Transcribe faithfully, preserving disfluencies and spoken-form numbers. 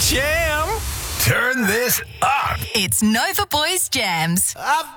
Jam. Turn this up. It's Nova Boys Jams. I've